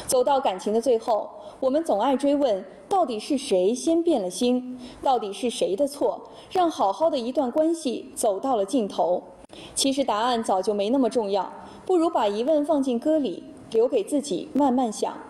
走到感情的最后，我们总爱追问：到底是谁先变了心？到底是谁的错，让好好的一段关系走到了尽头？其实答案早就没那么重要，不如把疑问放进歌里，留给自己慢慢想。